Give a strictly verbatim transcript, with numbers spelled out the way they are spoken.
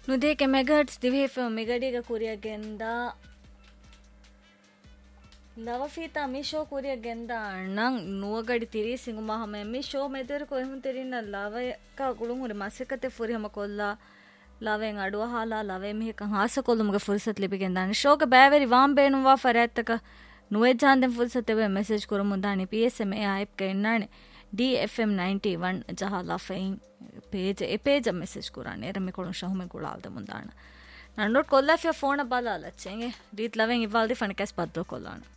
ನುದೇಕೆ ಮೆಗಾಟ್ಸ್ ದಿವೇಫ ಮಿಗಡಿಗ ಕುರಿಯಗೆಂದ ಲವಫೀತಾ ಮಿ show ಕುರಿಯಗೆಂದ ಅಣ್ಣಂ ನುವಗಡಿ ತಿರಿ ಸಿಂಗುಮ ಹಮ ಮಿ show ಮೆದರ್ ಕೊ ಎಹುಂ ತಿರಿನ ಲವಕ ಗುಳುಂ ಹುರಿ ಮಸಕತೆ ಫುರಿ ಹಮ ಕೊಲ್ಲ ಲವೆಂ ಅಡುವ ಹಾಲ ಲವೆ ಮಿಹಕ ಹಾಸ ಕೊಲ್ಲುಮಗ ಫುರ್ಸತ್ ಲಿಬಿಗೆಂದ ಶೋಕ ಬ್ಯಾವೆರಿ ವಾಂ ಬೇನುವಾ ಫರತ್ತಕ ನುವೆ ಜಾಂದೆಂ ಫುರ್ಸತೆವೆ message ಕುರುಮುಂದಾನಿ PSM A ಆಯ್ಪ್ K ಎನ್ನಾನೆ D F M ninety one ಜಹಾಲಾ fine page A page message ಕುರಾನೆ ರಮಿ ಕೊಳು ಶಹುಮೆ ಗುಳಾಲ್ದ ಮುಂದಾಣ ನಾನು ನೋಟ್ ಕೊಲ್ಲಾಫಿಯ ಫೋನ ಬಾಲ ಅಲಚ್ಚೆಂಗೆ ರೀತ್ ಲವೆಂ ಇವಾಲ್ದಿ ಫಣಕೆಸ್ ಬದ್ದು ಕೊಲ್ಲಾಣ